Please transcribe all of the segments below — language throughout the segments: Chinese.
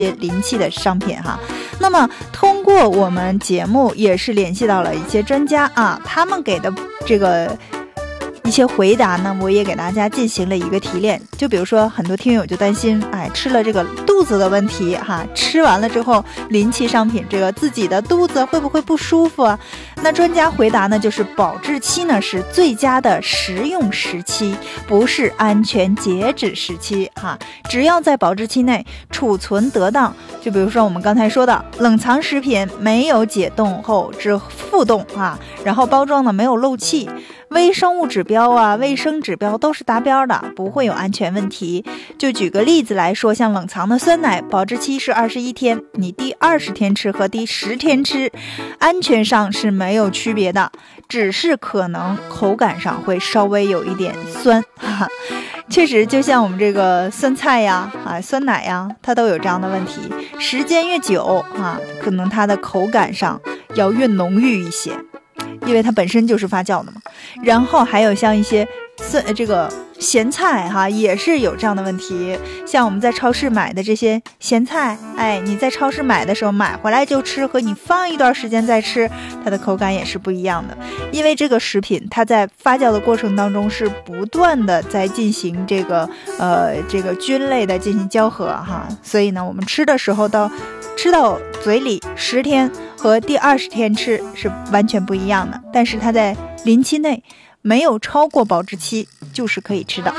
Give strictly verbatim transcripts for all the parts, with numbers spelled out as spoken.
临期的商品哈。那么通过我们节目也是联系到了一些专家啊，他们给的这个一些回答呢，我也给大家进行了一个提炼。就比如说很多听友就担心，哎，吃了这个肚子的问题哈，吃完了之后临期商品这个自己的肚子会不会不舒服啊？那专家回答呢，就是保质期呢是最佳的食用时期，不是安全截止时期哈。只要在保质期内储存得当，就比如说我们刚才说的冷藏食品没有解冻后至复冻啊，然后包装呢没有漏气，微生物指标啊、卫生指标都是达标的，不会有安全问题。就举个例子来说，像冷藏的酸奶，保质期是二十一天，你第二十天吃和第十天吃，安全上是没有区别的，只是可能口感上会稍微有一点酸。哈哈，确实，就像我们这个酸菜呀、啊酸奶呀，它都有这样的问题。时间越久啊，可能它的口感上要越浓郁一些。因为它本身就是发酵的嘛。然后还有像一些这个咸菜哈，也是有这样的问题。像我们在超市买的这些咸菜，哎，你在超市买的时候买回来就吃，和你放一段时间再吃，它的口感也是不一样的。因为这个食品它在发酵的过程当中是不断的在进行这个呃这个菌类的进行交合哈，所以呢，我们吃的时候到吃到嘴里十天和第二十天吃是完全不一样的，但是它在临期内没有超过保质期就是可以吃的。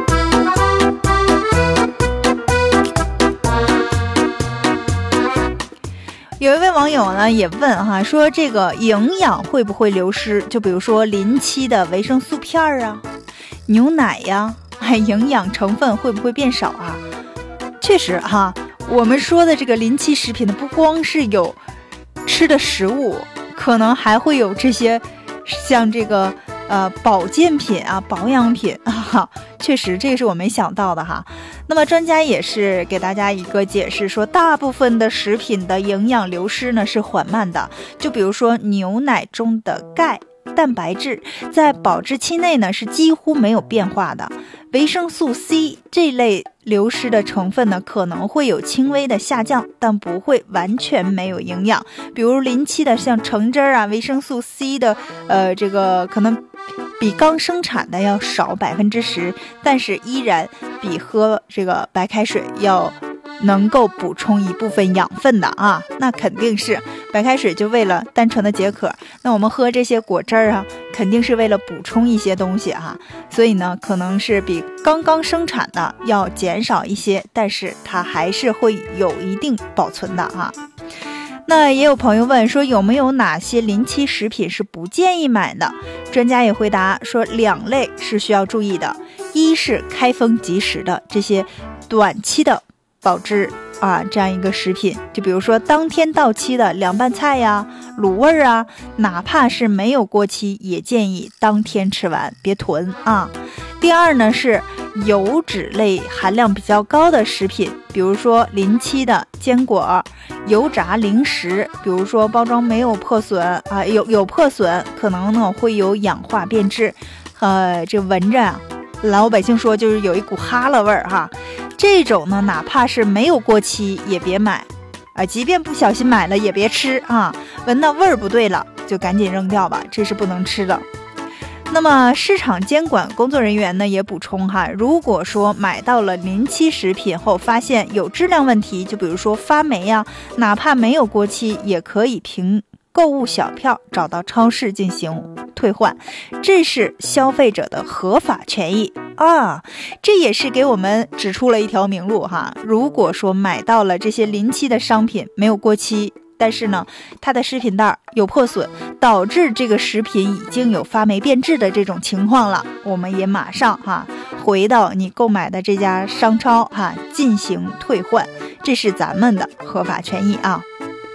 有一位网友呢也问哈，说这个营养会不会流失？就比如说临期的维生素片啊、牛奶呀，还营养成分会不会变少啊？确实哈，我们说的这个临期食品呢，不光是有吃的食物，可能还会有这些像这个呃保健品啊、保养品啊，确实这是我没想到的哈。那么专家也是给大家一个解释，说大部分的食品的营养流失呢是缓慢的，就比如说牛奶中的钙、蛋白质在保质期内呢是几乎没有变化的，维生素 C 这类流失的成分呢可能会有轻微的下降，但不会完全没有营养。比如临期的像橙汁啊，维生素 C 的呃这个可能比刚生产的要少百分之十，但是依然比喝这个白开水要能够补充一部分养分的啊，那肯定是白开水就为了单纯的解渴，那我们喝这些果汁儿啊，肯定是为了补充一些东西啊，所以呢，可能是比刚刚生产的要减少一些，但是它还是会有一定保存的啊。那也有朋友问说，有没有哪些临期食品是不建议买的？专家也回答说，两类是需要注意的，一是开封即食的这些短期的保质啊，这样一个食品，就比如说当天到期的凉拌菜呀、卤味啊，哪怕是没有过期，也建议当天吃完，别囤啊。第二呢是油脂类含量比较高的食品，比如说临期的坚果、油炸零食，比如说包装没有破损啊，有有破损，可能呢会有氧化变质，呃，这闻着啊，老百姓说就是有一股哈喇味儿哈。这种呢，哪怕是没有过期也别买啊，即便不小心买了也别吃啊，闻到味儿不对了就赶紧扔掉吧，这是不能吃的。那么市场监管工作人员呢也补充哈，如果说买到了临期食品后发现有质量问题，就比如说发霉呀、啊，哪怕没有过期也可以凭购物小票找到超市进行退换，这是消费者的合法权益啊，这也是给我们指出了一条明路哈。如果说买到了这些临期的商品没有过期，但是呢它的食品袋有破损，导致这个食品已经有发霉变质的这种情况了，我们也马上哈回到你购买的这家商超哈进行退换，这是咱们的合法权益啊。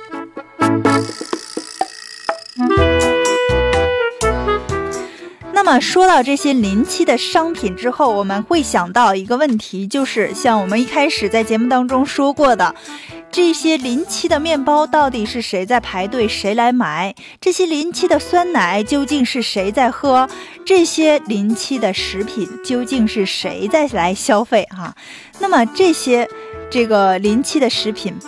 那么说到这些临期的商品之后，我们会想到一个问题，就是像我们一开始在节目当中说过的，这些临期的面包到底是谁在排队，谁来买？这些临期的酸奶究竟是谁在喝？这些临期的食品究竟是谁在来消费啊？那么这些这个临期的食品